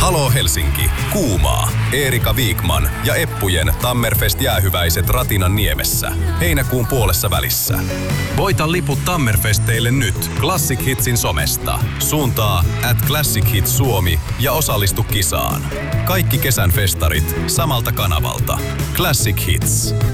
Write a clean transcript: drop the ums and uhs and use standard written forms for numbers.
Halo Helsinki, kuumaa. Eerika Viikman ja Eppujen Tammerfest-jäähyväiset Ratinan niemessä. Heinäkuun puolessa välissä. Voita liput Tammerfesteille nyt Classic Hitsin somesta. Suuntaa @ClassicHits Suomi ja osallistu kisaan. Kaikki kesän festarit samalta kanavalta. Classic Hits.